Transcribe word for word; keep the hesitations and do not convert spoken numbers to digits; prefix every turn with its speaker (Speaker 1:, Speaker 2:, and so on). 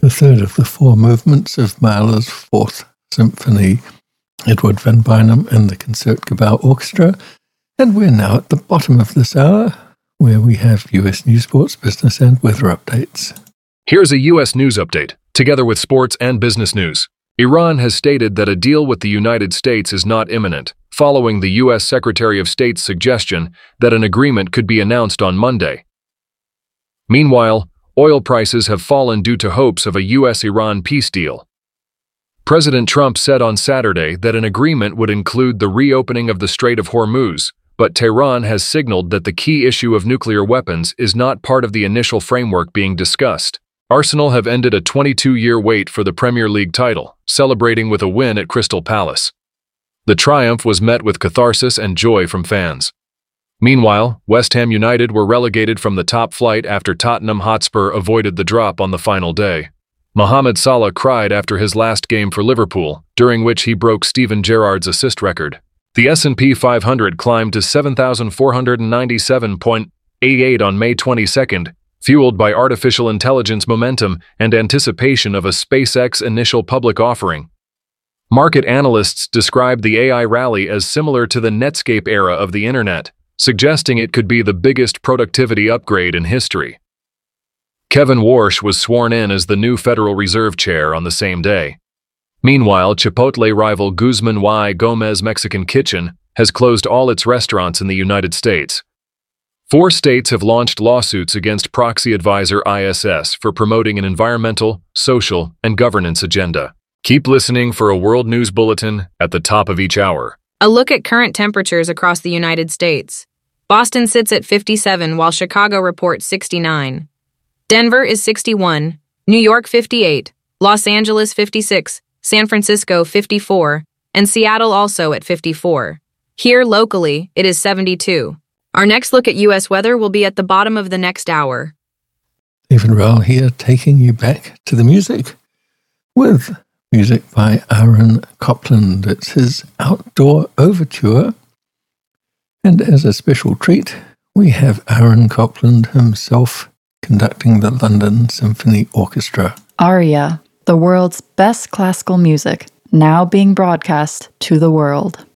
Speaker 1: the third of the four movements of Mahler's Fourth Symphony, Edward van Beinum and the Concertgebouw Orchestra. And we're now at the bottom of this hour, where we have U S news, sports, business, and weather updates.
Speaker 2: Here's a U S news update, together with sports and business news. Iran has stated that a deal with the United States is not imminent, following the U S Secretary of State's suggestion that an agreement could be announced on Monday. Meanwhile, oil prices have fallen due to hopes of a U S Iran peace deal. President Trump said on Saturday that an agreement would include the reopening of the Strait of Hormuz, but Tehran has signaled that the key issue of nuclear weapons is not part of the initial framework being discussed. Arsenal have ended a twenty-two-year wait for the Premier League title, celebrating with a win at Crystal Palace. The triumph was met with catharsis and joy from fans. Meanwhile, West Ham United were relegated from the top flight after Tottenham Hotspur avoided the drop on the final day. Mohamed Salah cried after his last game for Liverpool, during which he broke Steven Gerrard's assist record. The S and P five hundred climbed to seven thousand four hundred ninety-seven point eight eight on May twenty-second, fueled by artificial intelligence momentum and anticipation of a SpaceX initial public offering. Market analysts described the A I rally as similar to the Netscape era of the Internet, suggesting it could be the biggest productivity upgrade in history. Kevin Warsh was sworn in as the new Federal Reserve Chair on the same day. Meanwhile, Chipotle rival Guzman Y. Gomez Mexican Kitchen has closed all its restaurants in the United States. Four states have launched lawsuits against proxy advisor I S S for promoting an environmental, social, and governance agenda. Keep listening for a World News Bulletin at the top of each hour.
Speaker 3: A look at current temperatures across the United States. Boston sits at fifty-seven while Chicago reports sixty-nine. Denver is sixty-one, New York fifty-eight, Los Angeles fifty-six, San Francisco fifty-four, and Seattle also at fifty-four. Here, locally, it is seventy-two. Our next look at U S weather will be at the bottom of the next hour.
Speaker 1: Stephen Rowell here, taking you back to the music with music by Aaron Copland. It's his Outdoor Overture. And as a special treat, we have Aaron Copland himself conducting the London Symphony Orchestra.
Speaker 4: Aria, the world's best classical music, now being broadcast to the world.